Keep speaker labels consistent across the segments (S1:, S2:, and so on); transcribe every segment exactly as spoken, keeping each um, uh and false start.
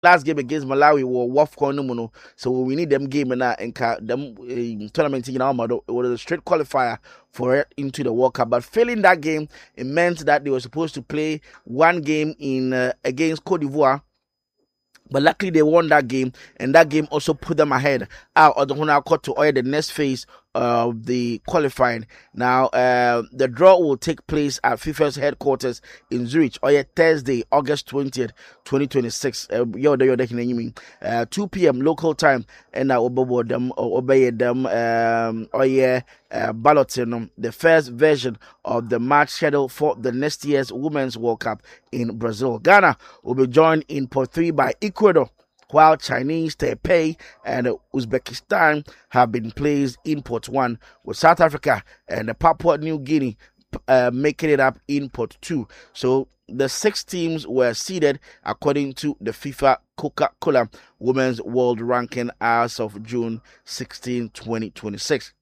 S1: last game against Malawi were Wolf Konomuno, so we need them game and and them uh, tournament in Almado. It was a straight qualifier for it into the World Cup. But failing that game, it meant that they were supposed to play one game in uh, against Cote d'Ivoire. But luckily they won that game, and that game also put them ahead. Out of the Hona Court to oil the next phase of the qualifying. Now, uh, the draw will take place at FIFA's headquarters in Zurich, or Thursday, August twentieth, twenty twenty-six. Uh, uh, two p.m. local time, and I will them or obey them. Um, or yeah, uh, balloting the first version of the match schedule for the next year's Women's World Cup in Brazil. Ghana will be joined in pot three by Ecuador, while Chinese, Taipei, and Uzbekistan have been placed in pot one, with South Africa and Papua New Guinea uh, making it up in pot two. So the six teams were seeded according to the FIFA Coca-Cola Women's World Ranking as of June sixteenth, twenty twenty-six.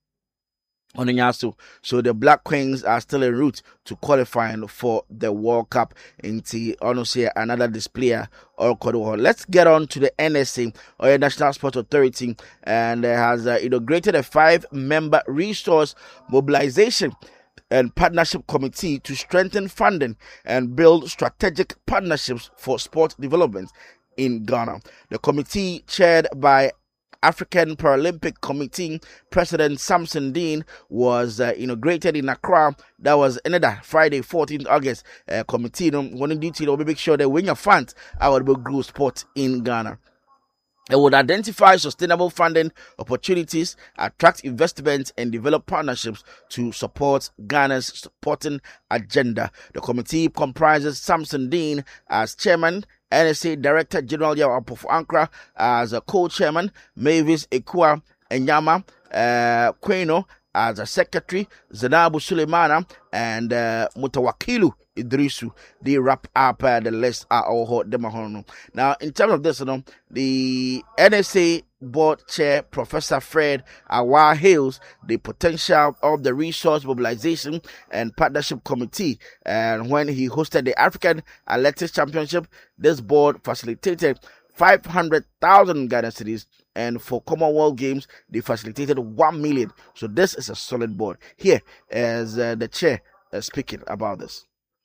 S1: So the Black Queens are still en route to qualifying for the World Cup into honestly another display or Kodoho. Let's get on to the N S A, or National Sports Authority, and uh, has uh, inaugurated a five-member resource mobilization and partnership committee to strengthen funding and build strategic partnerships for sport development in Ghana. The committee, chaired by African Paralympic Committee President Samson Dean, was uh, inaugurated in Accra. That was another Friday, fourteenth August. Uh, committee, no, one duty to make sure that when you fund our grow sport in Ghana. It would identify sustainable funding opportunities, attract investments, and develop partnerships to support Ghana's sporting agenda. The committee comprises Samson Dean as chairman, N S A Director General Yaw Ampofo-Ankra as a co-chairman, Mavis Ekua Enyama uh, Kweno as a secretary, Zanabu Suleimana and uh, Mutawakilu Idrisu. They wrap up uh, the list. Uh, now, in terms of this, you know, the N S A board chair, Professor Fred Awa, hails the potential of the Resource Mobilization and Partnership Committee. And when he hosted the African Athletics Championship, this board facilitated five hundred thousand Ghana cedis, and for Commonwealth Games, they facilitated one million. So this is a solid board. Here is uh, the chair uh, speaking about this.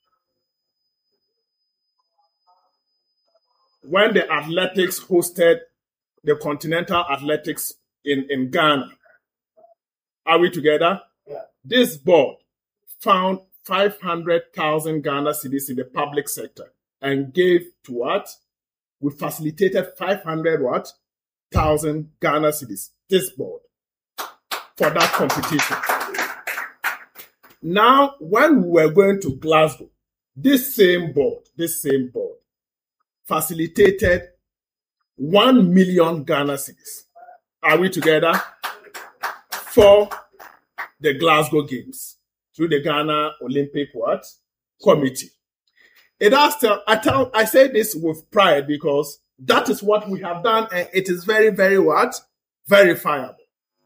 S2: When the athletics hosted the Continental Athletics in, in Ghana, are we together? Yeah. This board found five hundred thousand Ghana cedis in the public sector and gave to what? We facilitated five hundred what? Thousand Ghana cedis. This board for that competition. Now, when we were going to Glasgow, this same board, this same board facilitated one million Ghana cedis. Are we together? For the Glasgow Games through the Ghana Olympic what? Committee. It has to, I tell, I say this with pride because that is what we have done, and it is very, very what? Verifiable.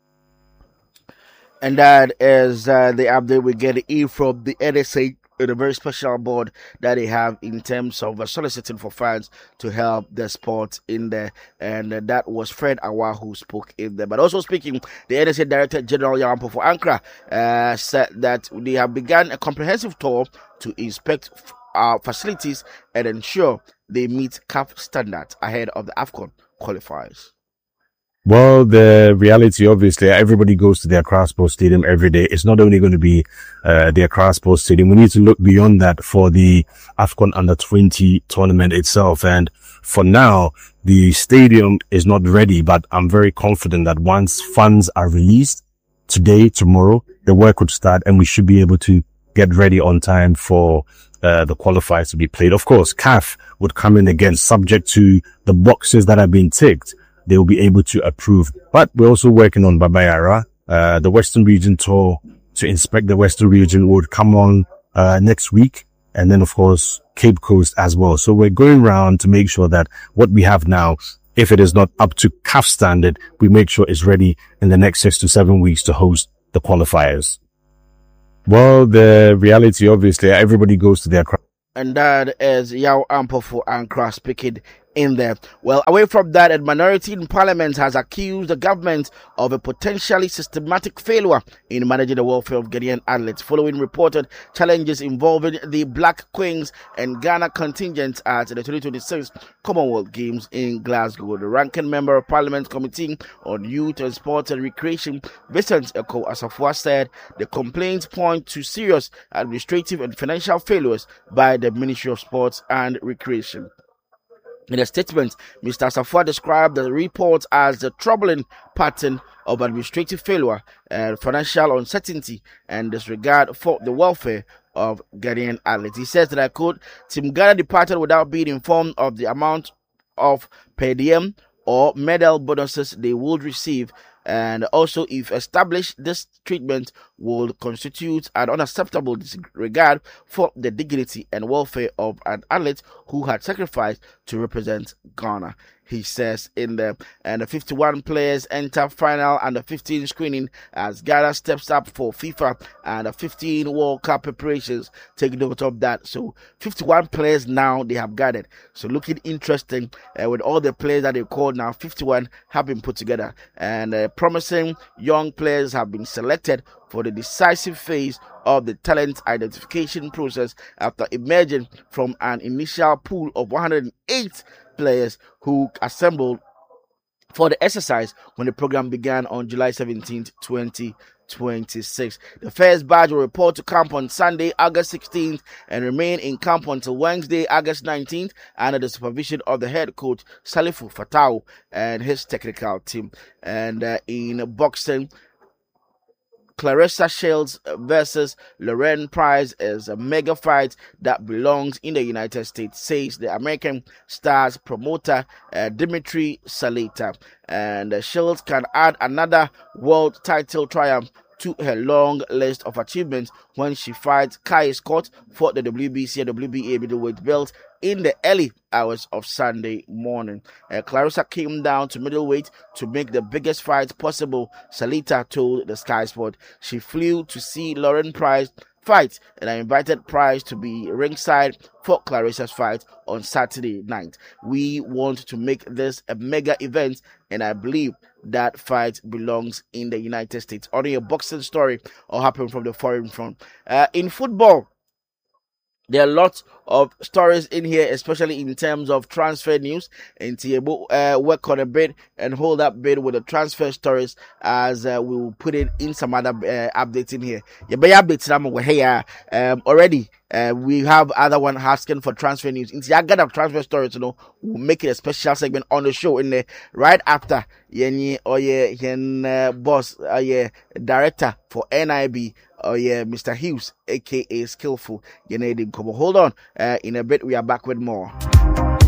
S1: And that is uh, the update we get in from the N S A, a very special board that they have in terms of uh, soliciting for funds to help the sport in there. And uh, that was Fred Awa who spoke in there. But also speaking, the N S A Director General Yaw Ampofo-Ankra uh, said that they have begun a comprehensive tour to inspect our facilities and ensure they meet C A F standards ahead of the AFCON qualifiers.
S3: Well, the reality, obviously, everybody goes to the Accra Sports Stadium every day. It's not only going to be uh, the Accra Sports Stadium. We need to look beyond that for the AFCON Under twenty tournament itself. And for now, the stadium is not ready, but I'm very confident that once funds are released today, tomorrow, the work would start and we should be able to get ready on time for uh, the qualifiers to be played. Of course, C A F would come in again, subject to the boxes that have been ticked. They will be able to approve. But we're also working on Baba Yara. Uh, the Western Region tour to inspect the Western Region would come on uh, next week. And then, of course, Cape Coast as well. So we're going around to make sure that what we have now, if it is not up to C A F standard, we make sure it's ready in the next six to seven weeks to host the qualifiers. Well, the reality, obviously, everybody goes to their...
S1: And that is Yaw Ampofo-Ankra speaking in there. Well, away from that, a minority in parliament has accused the government of a potentially systematic failure in managing the welfare of Ghanaian athletes following reported challenges involving the Black Queens and Ghana contingent at the twenty twenty-six Commonwealth Games in Glasgow. The ranking member of Parliament Committee on Youth and Sports and Recreation, Vincent Eko Asafua, said the complaints point to serious administrative and financial failures by the Ministry of Sports and Recreation. In a statement, Mister Asafua described the report as the troubling pattern of administrative failure and financial uncertainty and disregard for the welfare of Ghanaian athletes. He says that, I quote, Team Ghana departed without being informed of the amount of per diem or medal bonuses they would receive, and also if established, this treatment would constitute an unacceptable disregard for the dignity and welfare of an athlete who had sacrificed to represent Ghana. He says in the and the fifty-one players enter final and the fifteen screening as Ghana steps up for FIFA and the fifteen World Cup preparations. Taking note of that, so fifty-one players now they have gathered. So looking interesting uh, with all the players that they called now. fifty-one have been put together, and uh, promising young players have been selected for the decisive phase of the talent identification process after emerging from an initial pool of one hundred eight players who assembled for the exercise when the program began on July seventeenth, twenty twenty-six. The first batch will report to camp on Sunday, August sixteenth, and remain in camp until Wednesday, August nineteenth, under the supervision of the head coach Salifu Fatau and his technical team. And uh, in boxing, Clarissa Shields versus Lauren Price is a mega fight that belongs in the United States, says the American Stars promoter uh, Dimitri Salita. And uh, Shields can add another world title triumph to her long list of achievements when she fights Kai Scott for the W B C and W B A middleweight belt in the early hours of Sunday morning. Uh, Clarissa came down to middleweight to make the biggest fight possible, Salita told the Sky Sport. She flew to see Lauren Price fight, and I invited Price to be ringside for Clarissa's fight on Saturday night. We want to make this a mega event, and I believe that fight belongs in the United States. Only a boxing story or happen from the foreign front. Uh, in football, there are lots of stories in here, especially in terms of transfer news. And Tiebo uh, work on a bit and hold up bit with the transfer stories as uh, we will put it in some other uh, updates in here. Yeah, but updates here um already. Uh, we have other one asking for transfer news. In I got a transfer stories, you know, we'll make it a special segment on the show in there right after Yenny or yeah, yen uh, boss, uh, yeah, director for N I B. Oh yeah, Mister Hughes, aka Skillful. You know, hold on. Uh, in a bit, we are back with more.